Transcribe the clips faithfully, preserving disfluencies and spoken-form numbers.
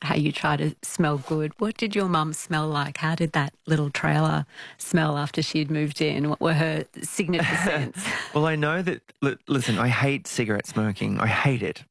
how you try to smell good. What did your mum smell like? How did that little trailer smell after she'd moved in? What were her signature scents? Well, I know that, li- listen, I hate cigarette smoking. I hate it.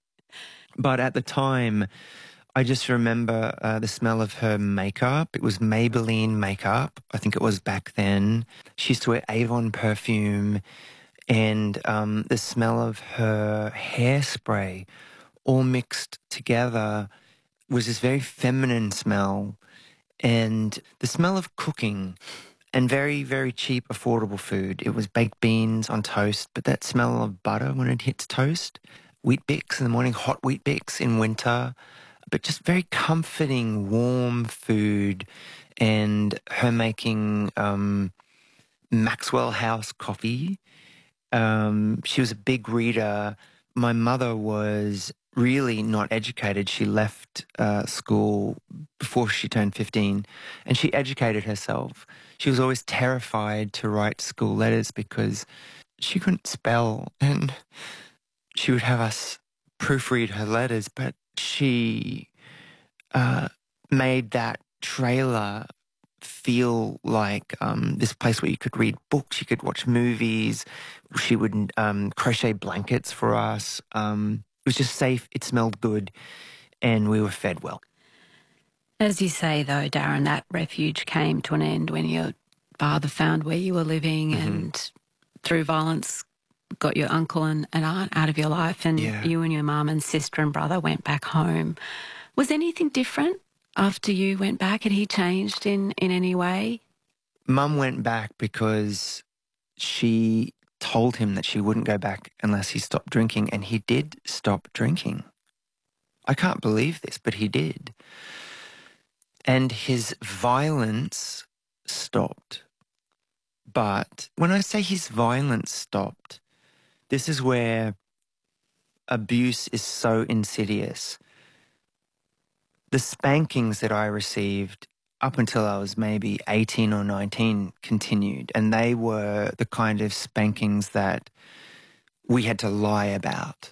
But at the time, I just remember uh, the smell of her makeup. It was Maybelline makeup. I think it was back then. She used to wear Avon perfume, and um, the smell of her hairspray all mixed together was this very feminine smell, and the smell of cooking and very, very cheap, affordable food. It was baked beans on toast, but that smell of butter when it hits toast, Wheat Bix in the morning, hot Wheat Bix in winter, but just very comforting, warm food, and her making um, Maxwell House coffee. Um, she was a big reader. My mother was really not educated. She left uh, school before she turned fifteen, and she educated herself. She was always terrified to write school letters because she couldn't spell, and she would have us proofread her letters, but she uh, made that trailer feel like um, this place where you could read books, you could watch movies. She would um, crochet blankets for us. Um, it was just safe, it smelled good, and we were fed well. As you say, though, Darren, that refuge came to an end when your father found where you were living mm-hmm. and through violence got your uncle and, and aunt out of your life, and yeah. you and your mum and sister and brother went back home. Was anything different after you went back? Had he changed in, in any way? Mum went back because she told him that she wouldn't go back unless he stopped drinking, and he did stop drinking. I can't believe this, but he did. And his violence stopped. But when I say his violence stopped, this is where abuse is so insidious. The spankings that I received up until I was maybe eighteen or nineteen continued, and they were the kind of spankings that we had to lie about.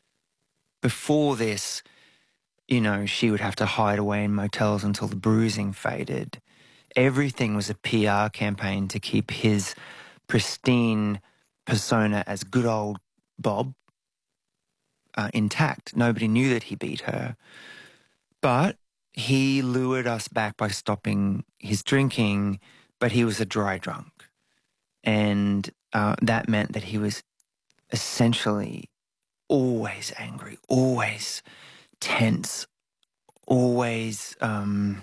Before this, you know, she would have to hide away in motels until the bruising faded. Everything was a P R campaign to keep his pristine persona as good old Bob uh, intact. Nobody knew that he beat her. But he lured us back by stopping his drinking, but he was a dry drunk. And uh, that meant that he was essentially always angry, always tense, always... Um,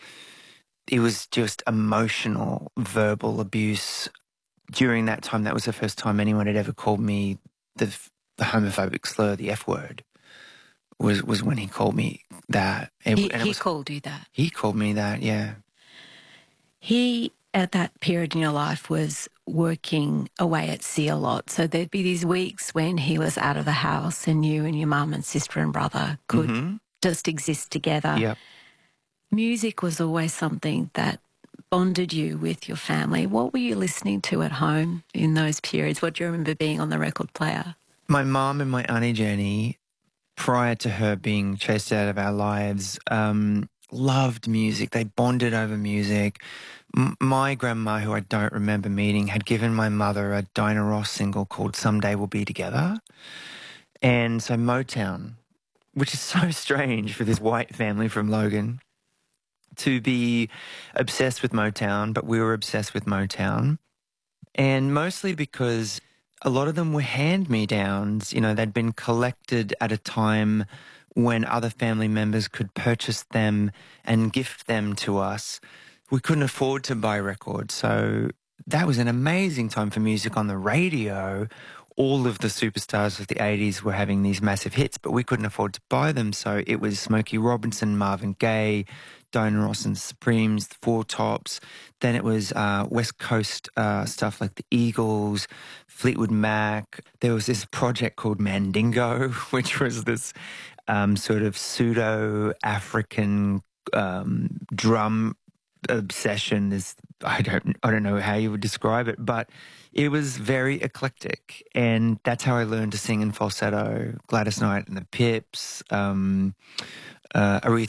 it was just emotional, verbal abuse. During that time, that was the first time anyone had ever called me the, the homophobic slur, the F word. Was was when he called me that. And, he and he was, called you that? He called me that, yeah. He, at that period in your life, was working away at sea a lot. So there'd be these weeks when he was out of the house and you and your mum and sister and brother could mm-hmm. just exist together. Yep. Music was always something that bonded you with your family. What were you listening to at home in those periods? What do you remember being on the record player? My mum and my Auntie Jenny, prior to her being chased out of our lives, um, loved music. They bonded over music. M- my grandma, who I don't remember meeting, had given my mother a Diana Ross single called Someday We'll Be Together. And so Motown, which is so strange for this white family from Logan to be obsessed with Motown, but we were obsessed with Motown. And mostly because a lot of them were hand-me-downs. You know, they'd been collected at a time when other family members could purchase them and gift them to us. We couldn't afford to buy records, so that was an amazing time for music on the radio. All of the superstars of the eighties were having these massive hits, but we couldn't afford to buy them, so it was Smokey Robinson, Marvin Gaye, Diana Ross and the Supremes, the Four Tops. Then it was uh, West Coast uh, stuff like the Eagles, Fleetwood Mac. There was this project called Mandingo, which was this um, sort of pseudo-African um, drum obsession. This, I don't, I don't know how you would describe it, but it was very eclectic, and that's how I learned to sing in falsetto. Gladys Knight and the Pips, um, uh, Aretha